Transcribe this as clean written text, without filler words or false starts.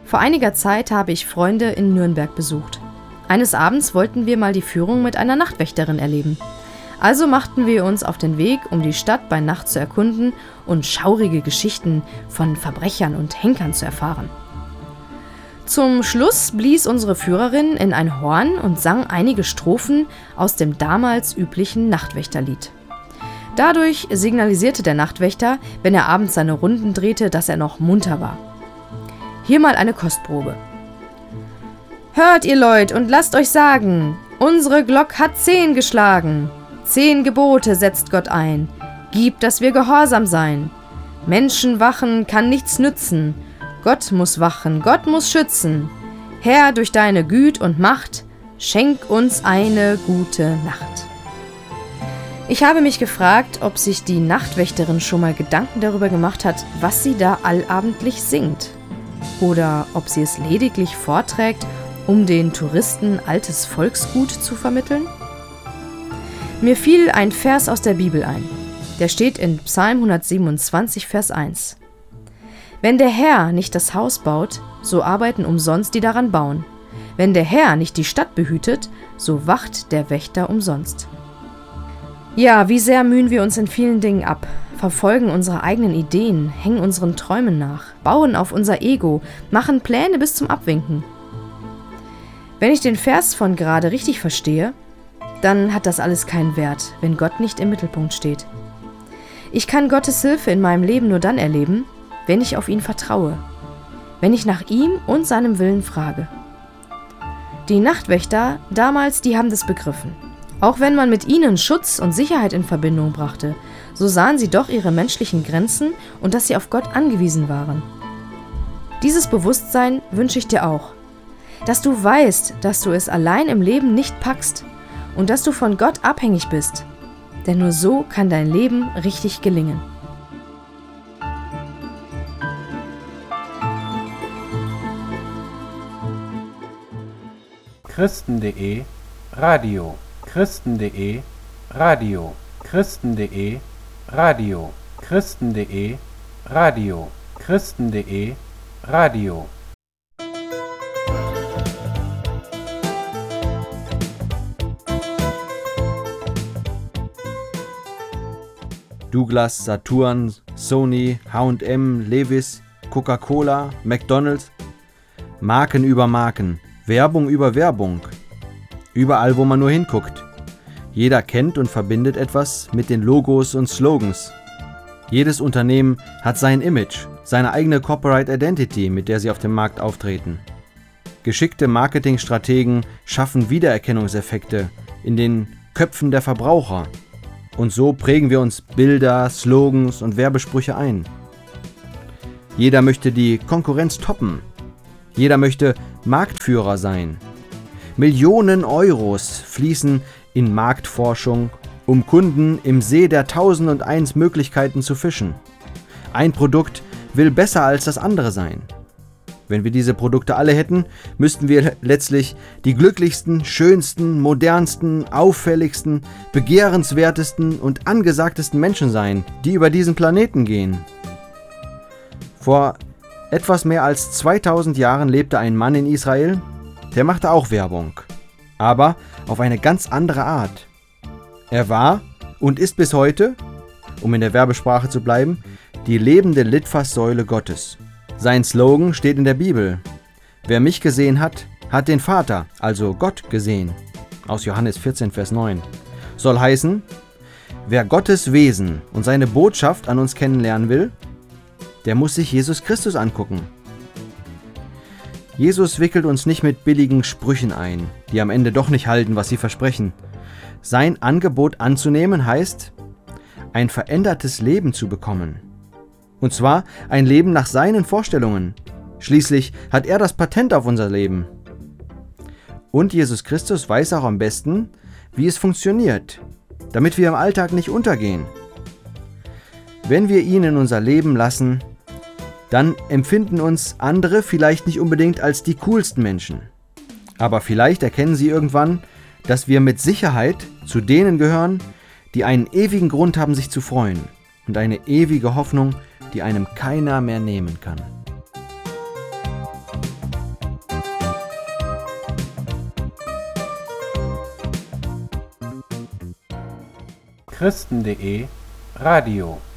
Vor einiger Zeit habe ich Freunde in Nürnberg besucht. Eines Abends wollten wir mal die Führung mit einer Nachtwächterin erleben. Also machten wir uns auf den Weg, um die Stadt bei Nacht zu erkunden und schaurige Geschichten von Verbrechern und Henkern zu erfahren. Zum Schluss blies unsere Führerin in ein Horn und sang einige Strophen aus dem damals üblichen Nachtwächterlied. Dadurch signalisierte der Nachtwächter, wenn er abends seine Runden drehte, dass er noch munter war. Hier mal eine Kostprobe. Hört ihr Leut und lasst euch sagen, unsere Glock hat 10 geschlagen. 10 Gebote setzt Gott ein, gibt, dass wir gehorsam sein. Menschen wachen kann nichts nützen, Gott muss wachen, Gott muss schützen. Herr, durch deine Güt und Macht, schenk uns eine gute Nacht. Ich habe mich gefragt, ob sich die Nachtwächterin schon mal Gedanken darüber gemacht hat, was sie da allabendlich singt. Oder ob sie es lediglich vorträgt, um den Touristen altes Volksgut zu vermitteln? Mir fiel ein Vers aus der Bibel ein. Der steht in Psalm 127, Vers 1. Wenn der Herr nicht das Haus baut, so arbeiten umsonst die daran bauen. Wenn der Herr nicht die Stadt behütet, so wacht der Wächter umsonst. Ja, wie sehr mühen wir uns in vielen Dingen ab, verfolgen unsere eigenen Ideen, hängen unseren Träumen nach, bauen auf unser Ego, machen Pläne bis zum Abwinken. Wenn ich den Vers von gerade richtig verstehe, dann hat das alles keinen Wert, wenn Gott nicht im Mittelpunkt steht. Ich kann Gottes Hilfe in meinem Leben nur dann erleben, wenn ich auf ihn vertraue, wenn ich nach ihm und seinem Willen frage. Die Nachtwächter damals, die haben das begriffen. Auch wenn man mit ihnen Schutz und Sicherheit in Verbindung brachte, so sahen sie doch ihre menschlichen Grenzen und dass sie auf Gott angewiesen waren. Dieses Bewusstsein wünsche ich dir auch, dass du weißt, dass du es allein im Leben nicht packst und dass du von Gott abhängig bist, denn nur so kann dein Leben richtig gelingen. Christen.de Radio Christen.de Radio Christen.de Radio Christen.de Radio Christen.de Radio Douglas, Saturn, Sony, H&M, Levi's, Coca-Cola, McDonald's. Marken über Marken, Werbung über Werbung. Überall, wo man nur hinguckt. Jeder kennt und verbindet etwas mit den Logos und Slogans. Jedes Unternehmen hat sein Image, seine eigene Corporate Identity, mit der sie auf dem Markt auftreten. Geschickte Marketingstrategen schaffen Wiedererkennungseffekte in den Köpfen der Verbraucher. Und so prägen wir uns Bilder, Slogans und Werbesprüche ein. Jeder möchte die Konkurrenz toppen. Jeder möchte Marktführer sein. Millionen Euros fließen in Marktforschung, um Kunden im See der 1001 Möglichkeiten zu fischen. Ein Produkt will besser als das andere sein. Wenn wir diese Produkte alle hätten, müssten wir letztlich die glücklichsten, schönsten, modernsten, auffälligsten, begehrenswertesten und angesagtesten Menschen sein, die über diesen Planeten gehen. Vor etwas mehr als 2000 Jahren lebte ein Mann in Israel, der machte auch Werbung, aber auf eine ganz andere Art. Er war und ist bis heute, um in der Werbesprache zu bleiben, die lebende Litfaßsäule Gottes. Sein Slogan steht in der Bibel: Wer mich gesehen hat, hat den Vater, also Gott, gesehen. Aus Johannes 14, Vers 9. Soll heißen, wer Gottes Wesen und seine Botschaft an uns kennenlernen will, der muss sich Jesus Christus angucken. Jesus wickelt uns nicht mit billigen Sprüchen ein, die am Ende doch nicht halten, was sie versprechen. Sein Angebot anzunehmen heißt, ein verändertes Leben zu bekommen. Und zwar ein Leben nach seinen Vorstellungen. Schließlich hat er das Patent auf unser Leben. Und Jesus Christus weiß auch am besten, wie es funktioniert, damit wir im Alltag nicht untergehen. Wenn wir ihn in unser Leben lassen, dann empfinden uns andere vielleicht nicht unbedingt als die coolsten Menschen. Aber vielleicht erkennen sie irgendwann, dass wir mit Sicherheit zu denen gehören, die einen ewigen Grund haben, sich zu freuen und eine ewige Hoffnung, die einem keiner mehr nehmen kann. Christen.de Radio